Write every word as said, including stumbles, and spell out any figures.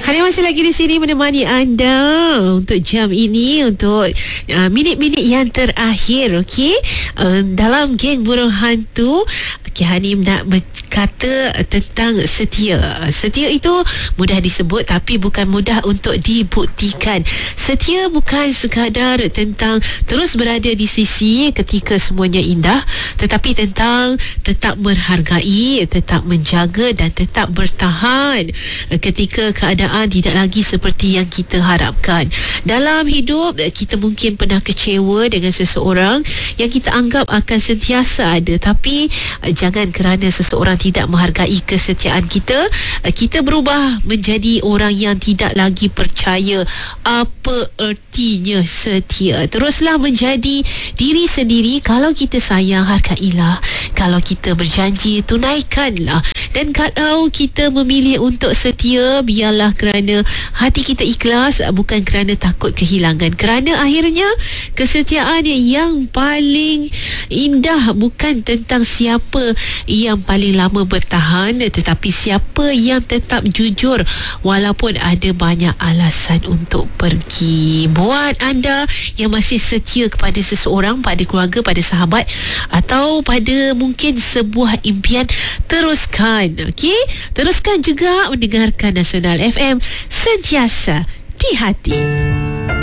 Hari masih lagi di sini menemani anda untuk jam ini, untuk uh, minit-minit yang terakhir. Okey, uh, dalam geng burung hantu, Okey, Hanim nak berkata tentang setia. Setia itu mudah disebut tapi bukan mudah untuk dibuktikan. Setia bukan sekadar tentang terus berada di sisi ketika semuanya indah, tetapi tentang tetap menghargai, tetap menjaga dan tetap bertahan ketika keadaan tidak lagi seperti yang kita harapkan. Dalam hidup, kita mungkin pernah kecewa dengan seseorang yang kita anggap akan sentiasa ada, tapi jangan kerana seseorang tidak menghargai kesetiaan kita, kita berubah menjadi orang yang tidak lagi percaya apa ertinya setia. Teruslah menjadi diri sendiri. Kalau kita sayang, hargailah. Kalau kita berjanji, tunaikanlah. Dan kalau kita memilih untuk setia, biarlah kerana hati kita ikhlas, bukan kerana takut kehilangan. Kerana akhirnya kesetiaan yang paling indah bukan tentang siapa yang paling lama bertahan, tetapi siapa yang tetap jujur walaupun ada banyak alasan untuk pergi. Buat anda yang masih setia kepada seseorang, pada keluarga, pada sahabat, atau pada mungkin sebuah impian, teruskan. Okey, teruskan juga mendengarkan Nasional F M, sentiasa di hati.